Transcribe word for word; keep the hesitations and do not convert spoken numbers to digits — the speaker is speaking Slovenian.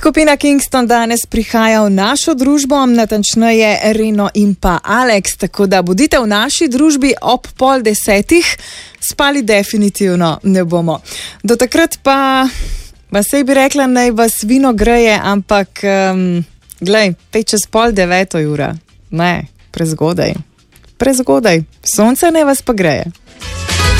Skupina Kingston danes prihaja v našo družbo, natančneje Reno in pa Alex, tako da bodite v naši družbi ob pol desetih, spali definitivno ne bomo. Do takrat pa, pa sej bi rekla, naj vas vino greje, ampak um, glej, pet čez pol deveto ura, ne, prezgodaj, prezgodaj, sonce ne vas pa greje.